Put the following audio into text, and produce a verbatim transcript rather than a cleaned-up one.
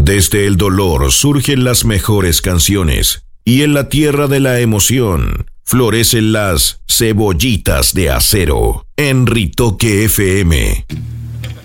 Desde el dolor surgen las mejores canciones, y en la tierra de la emoción florecen las cebollitas de acero. En Ritoque F M.